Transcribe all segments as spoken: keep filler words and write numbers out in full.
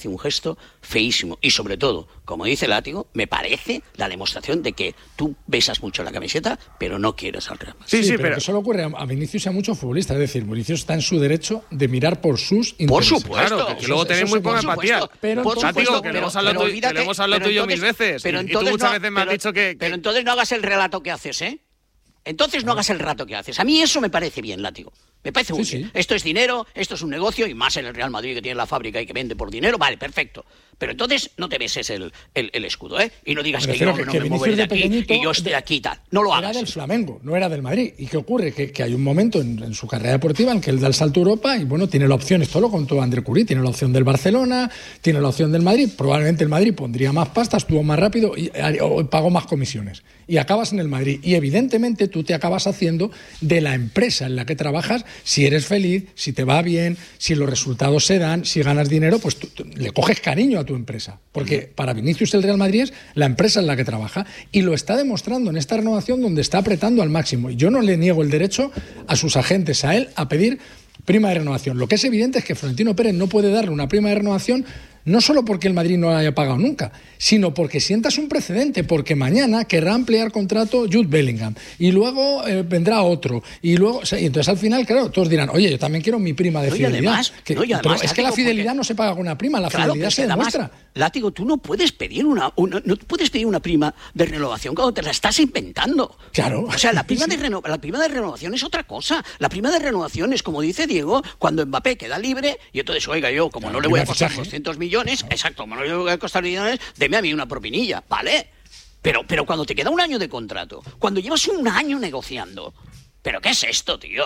un gesto feísimo y sobre todo, como dice Látigo, me parece la demostración de que tú besas mucho la camiseta pero no quieres al Real Madrid. Sí, sí, sí, pero, pero eso le ocurre a Vinicius y a muchos futbolistas, es decir, Vinicius está en su derecho de mirar por sus intereses. Por supuesto, claro, que luego tenéis muy poca empatía. Pero por Látigo, supuesto, que pero, le hemos hablado, pero tú, que le hemos hablado tú y yo mil veces pero y, entonces y tú muchas no, veces me pero, has dicho que, que... Pero entonces no hagas el relato que haces, ¿eh? Entonces no hagas el relato que haces. A mí eso me parece bien, Látigo. Me parece muy sí, bien. sí. Esto es dinero, esto es un negocio, y más en el Real Madrid que tiene la fábrica y que vende por dinero. Vale, perfecto. Pero entonces no te beses el, el, el escudo, ¿eh? Y no digas Me que yo que, no que me Vinicius moveré de de aquí pequeñito y yo estoy aquí y tal. No lo hagas. Era del Flamengo, no era del Madrid. ¿Y qué ocurre? Que, que hay un momento en, en su carrera deportiva en que él da el salto a Europa y, bueno, tiene la opción, esto lo contó André Curí, tiene la opción del Barcelona, tiene la opción del Madrid. Probablemente el Madrid pondría más pasta, estuvo más rápido y o, pagó más comisiones. Y acabas en el Madrid. Y evidentemente tú te acabas haciendo de la empresa en la que trabajas si eres feliz, si te va bien, si los resultados se dan, si ganas dinero, pues tú, tú, le coges cariño a tu empresa. Porque para Vinicius el Real Madrid es la empresa en la que trabaja y lo está demostrando en esta renovación donde está apretando al máximo. Y yo no le niego el derecho a sus agentes, a él, a pedir prima de renovación. Lo que es evidente es que Florentino Pérez no puede darle una prima de renovación no solo porque el Madrid no la haya pagado nunca, sino porque sientas un precedente, porque mañana querrá ampliar contrato Jude Bellingham y luego eh, vendrá otro y luego, o sea, y entonces al final, claro, todos dirán, oye, yo también quiero mi prima de no, fidelidad. Y además, que, no, y además, pero es Látigo, que la fidelidad porque... no se paga con una prima, la claro, fidelidad se además, demuestra. Látigo, tú no puedes pedir una, una no puedes pedir una prima de renovación cuando te la estás inventando. Claro. O sea, la prima de reno, la prima de renovación es otra cosa. La prima de renovación es, como dice Diego, cuando Mbappé queda libre y entonces, oiga, yo como claro, no le voy a costar fichaje. doscientos millones, claro. Exacto, como no le voy a costar millones, deme a mí una propinilla, ¿vale? Pero, pero cuando te queda un año de contrato, cuando llevas un año negociando, ¿pero qué es esto, tío?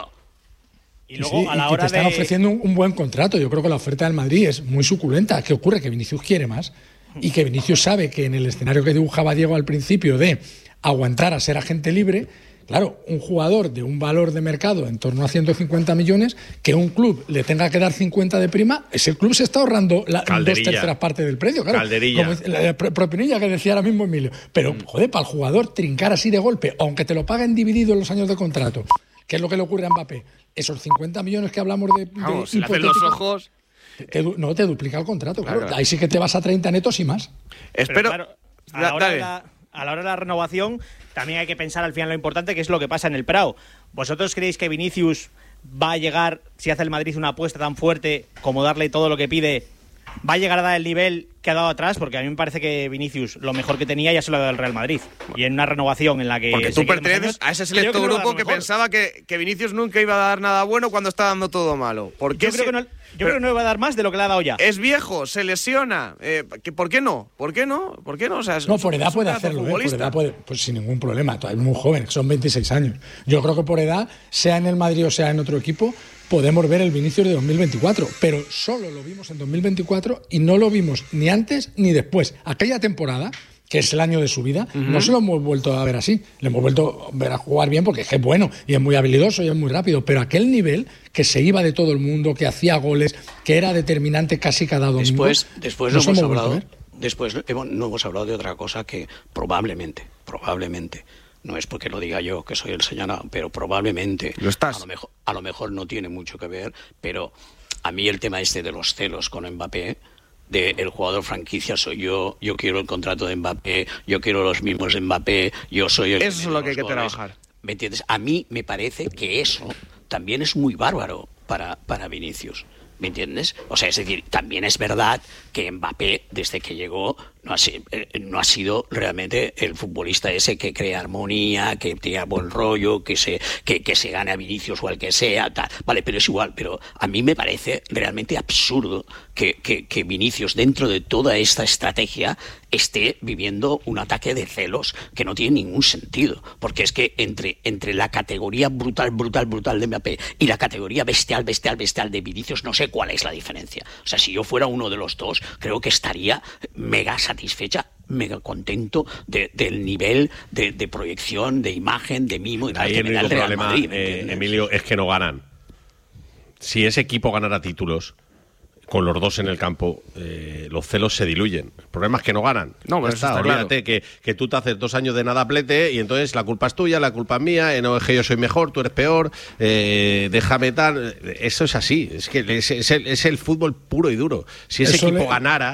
Y luego sí, a la hora te están de... ofreciendo un, un buen contrato. Yo creo que la oferta del Madrid es muy suculenta. ¿Qué ocurre? Que Vinicius quiere más y que Vinicius sabe que en el escenario que dibujaba Diego al principio de aguantar a ser agente libre, claro, un jugador de un valor de mercado en torno a ciento cincuenta millones, que un club le tenga que dar cincuenta de prima, ese club se está ahorrando la, dos terceras partes del precio. Claro, Calderilla. Como la propinilla que decía ahora mismo Emilio. Pero, mm. joder, para el jugador trincar así de golpe, aunque te lo paguen dividido en los años de contrato, ¿qué es lo que le ocurre a Mbappé? Esos cincuenta millones que hablamos de, de Vamos, si le hacen los ojos... Te, te, no, te duplica el contrato, claro. claro. Ahí sí que te vas a treinta netos y más. Espero... Claro, a, la hora de la, a la hora de la renovación también hay que pensar al final lo importante que es lo que pasa en el Prado. ¿Vosotros creéis que Vinicius va a llegar, si hace el Madrid una apuesta tan fuerte como darle todo lo que pide, va a llegar a dar el nivel que ha dado atrás? Porque a mí me parece que Vinicius lo mejor que tenía ya se lo ha dado el Real Madrid. Y en una renovación en la que... Porque tú perteneces a ese selecto que grupo no que pensaba que, que Vinicius nunca iba a dar nada bueno cuando está dando todo malo. ¿Por qué yo creo, se... que no, yo creo que no va a dar más de lo que le ha dado ya. Es viejo, se lesiona. Eh, ¿Por qué no? ¿Por qué no? ¿Por qué no? O sea, no, por edad puede hacerlo, ¿eh? Por edad puede, pues sin ningún problema. Todavía es muy joven, son veintiséis años. Yo creo que por edad, sea en el Madrid o sea en otro equipo, podemos ver el Vinicius de dos mil veinticuatro, pero solo lo vimos en dos mil veinticuatro y no lo vimos ni antes ni después. Aquella temporada, que es el año de su vida, uh-huh. no se lo hemos vuelto a ver así. Le hemos vuelto a ver a jugar bien porque es que es bueno y es muy habilidoso y es muy rápido, pero aquel nivel que se iba de todo el mundo, que hacía goles, que era determinante casi cada domingo. Después, después no, no hemos hablado, después hemos, no hemos hablado de otra cosa que probablemente, probablemente, no es porque lo diga yo, que soy el señalado, pero probablemente ¿Lo estás? A lo mejor, a lo mejor no tiene mucho que ver, pero a mí el tema este de los celos con Mbappé, de el jugador franquicia soy yo, yo quiero el contrato de Mbappé, yo quiero los mismos de Mbappé, yo soy el... Eso es lo que hay que trabajar. ¿Me entiendes? A mí me parece que eso también es muy bárbaro para, para Vinicius. ¿Me entiendes? O sea, es decir, también es verdad que Mbappé, desde que llegó, no ha, sido, no ha sido realmente el futbolista ese que crea armonía, que tenga buen rollo, que se, que, que se gane a Vinicius o al que sea, tal. Vale, pero es igual. Pero a mí me parece realmente absurdo que, que, que Vinicius, dentro de toda esta estrategia, esté viviendo un ataque de celos que no tiene ningún sentido. Porque es que entre, entre la categoría brutal, brutal, brutal de Mbappé y la categoría bestial, bestial, bestial de Vinicius, no sé cuál es la diferencia. O sea, si yo fuera uno de los dos, creo que estaría mega satisfecha, mega contento de, del nivel de, de proyección, de imagen, de mimo y tal. Ahí el único problema, eh, Emilio, es que no ganan. Si ese equipo ganara títulos, con los dos en el campo, eh, los celos se diluyen. El problema es que no ganan. No, pero está, está olvídate claro. que, que tú te haces dos años de nada plete y entonces la culpa es tuya, la culpa es mía, eh, no es que yo soy mejor, tú eres peor, eh, déjame tal. Eso es así, es que es, es, el, es el fútbol puro y duro. Si ese Eso equipo le... ganara,